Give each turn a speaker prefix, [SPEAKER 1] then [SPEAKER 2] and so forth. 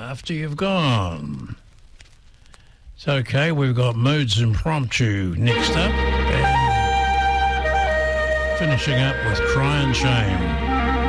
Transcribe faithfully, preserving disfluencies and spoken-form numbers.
[SPEAKER 1] After You've Gone. It's okay, we've got Moods Impromptu next up. And finishing up with Cry and Shame.